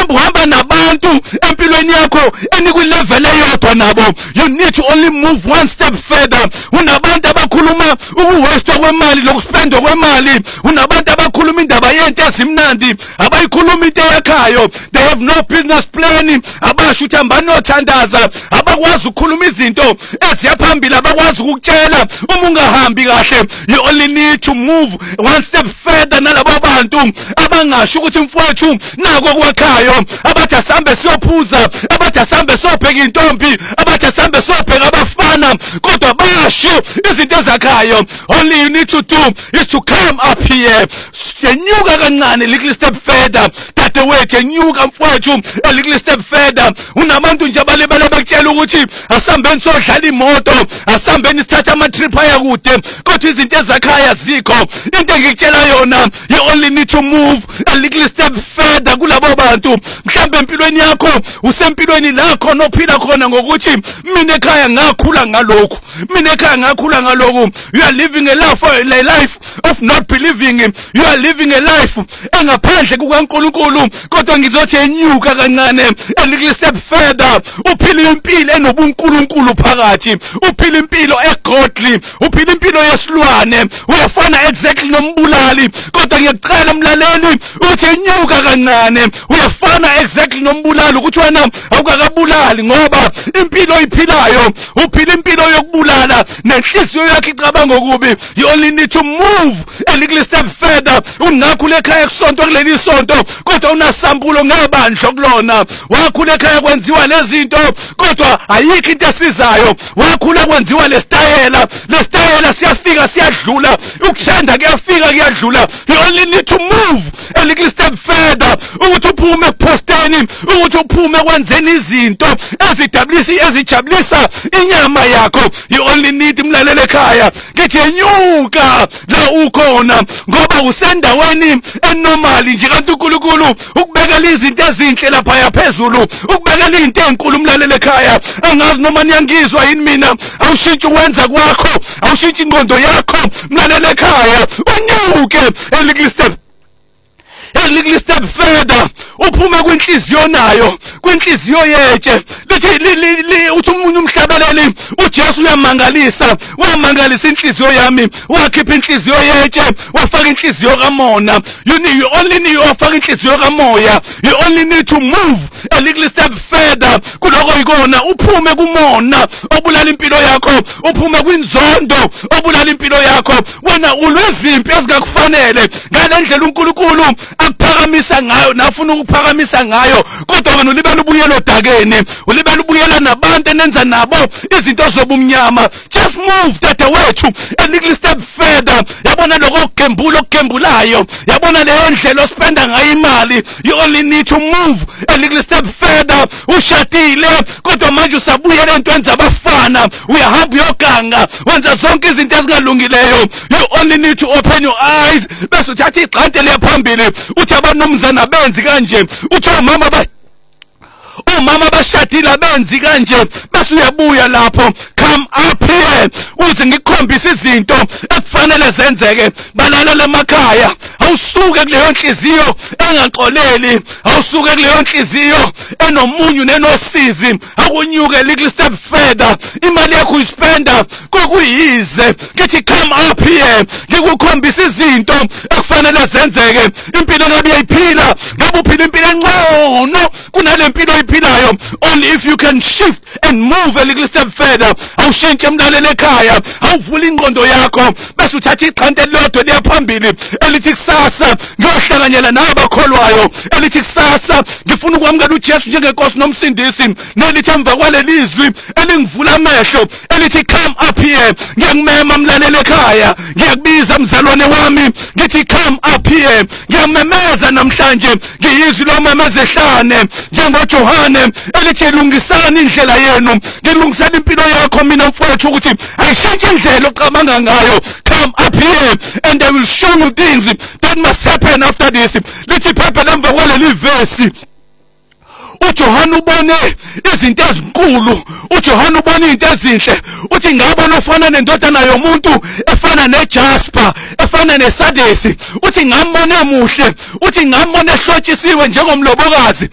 mhlawumbe uhamba nabantu empilweni yakho enikwilevel eyodwa nabo. You need to only move one step further. Unabantu abakhuluma ukuwaste kwemali lokuspenda kwemali. Unabantu abakhuluma indaba yento ezimnandi abayikhuluma into eyakhayo. They have no business plan. Abasho ukuthi ambanothandaza, abakwazi ukukhuluma izinto eziyaphambili, abakwazi ukutshela uma ungahambi kahle. You only need to move one step further nalabo bantu abangasho ukuthi mfowethu nako kwakhayo, abathi asambe siyophuza, abathi asambe siyobheka intombi, abathi asambe siyobheka abafana, kodwa basho izinto ezakhayo. Only you need to do is to come up here. Yenyuka kancane little step further. That way yenyuka mfowethu a little step further. Unabantu nje abalebala bakutshela ukuthi asambeni sodlala imoto, asambeni sithatha ama trip aya kude, kodwa izinto ezakhaya zikho. Into engikutshela yona, you only need to move a little step further kulabo bantu. Mhlambe empilweni yakho usempilweni la khona ophila khona ngokuthi mina ekhaya ngakhula ngalokho, mina ekhaya ngakhula ngalokho. You are living a life of not believing. You are living a life engaphandle kukaNkulunkulu, kodwa ngizothi enyuka kancane a little step further. Uphila impilo enobuNkulunkulu phakathi, uphila impilo egodly, uphila impilo yesilwane. Uyafana exactly nombulali, kodwa ngiyacela mlaleli uthi enyuka kancane. Uyafana exactly nombulali ukuthi wena awukakabulali, ngoba impilo iphilayo uphila impilo yokubulala nenhliziyo yakhe icabanga okubi. You only need to move a little step further. Ungakhula ekhaya kusonto kuleli sonto, kodwa unasambulo ngebandla kulona. Wakhula ekhaya kwenziwa lezinto, kodwa ayikho into esizayo. Wakhula kwenziwa lesitayela siyafika siyadlula, ukushanda kuyafika kuyadlula. You only need to move a little step further ukuthi uphume kuposteni, ukuthi uphume kwenzeni izinto ezijabulisa inyama yakho. You only need mlalele ekhaya ngithi yenyuka la ukhona, ngoba usendaweni enormali nje kanti uNkulunkulu ukubekela izinto ezinhle lapha yaphezulu, ukubekela izinto ezinkulu mlalele ekhaya. Angazi noma niyangizwa yini mina, awushintshe ukwenza kwakho, awushintshe ingqondo yakho mlalele ekhaya, unyuke a little step further. Uphume kwinhliziyo nayo, kwinhliziyo yetshe. Lithi uthi umunye umhlabeleli uJesu uyamangalisa, wamangalisa inhliziyo yami, wakhipha inhliziyo yetshe, wafaka inhliziyo kaMona. You only need wafaka inhliziyo kaMoya. You only need to move a little step further kuloko ikona. Uphume kuMona obulala impilo yakho, uphume kwinzondo obulala impilo yakho. Wena ulwezimpi ezikakufanele ngalendlela uNkulunkulu akuphakamisa ngayo, nafuna ukuphakamisa ngayo, kodwa wena ulibela ubuyela odakeni, ulibela ubuyela nabantu enenza nabo izinto zobumnyama. Just move that wethu a little step further. Yabona lokho okugembulayo, yabona leyo ndlela ospenda ngayo imali. You only need to move a little step further. Ushadile kodwa manje usabuyela entweni zabafana, uyahamba uyoganga, wenza zonke izinto ezingalungileyo. You only need to open your eyes bese uthatha igxante lephambili, uthi abanomzana benzi kanje, uthi omama bashadile benzi kanje, bese uyabuya lapho. Come up here uthi ngikukhombisa izinto ekufanele zenzeke. Balala lemakhaya, awusuke kuleyo nhliziyo engaxoleli, awusuke kuleyo nhliziyo enomunyu nenosizi, akunyuke little step further. Imali yakho uyispenda kokuyize, ngithi come up here ngikukhombisa izinto ekufanele zenzeke. Impilo ngabe uyayiphila, ngabe uphila impilo engcono kunale mpilo oyiphilayo. Only if you can shift and move a little step further. Awushintshe mlalele ekhaya, awuvula ingqondo yakho, bese uthatha iqhante lodwa liyaphambili elithi kusasa ngiyohlanganyela nabakholwayo, elithi kusasa ngifuna ukwamukela uJesu njengenkosi nomsindisi, nelithi emva kwalelizwi elingivula amehlo elithi come up here. Ngiyangimema mlalele ekhaya, ngiyakubiza mzalwane wami, ngithi come up here. Ngiyamemeza namhlanje, ngiyizwi lomemeza ehlane njengoJohane elithi lungisani indlela yenu, ngilungisani impilo yakho mina mfowethu ukuthi ayishintshe indlela oqabanga ngayo. Come up here and I will show you things that must happen after this. Lithi phepha lemva kwaleli verse uJohane ubone izinto ezinkulu, uJohane ubone izinto ezinhle. Uthi ngabona ofana nendodana yomuntu efana neJasper, efana neSardis. Uthi ngambona emuhle, uthi ngambona ehlotshisiwe njengomlobokazi.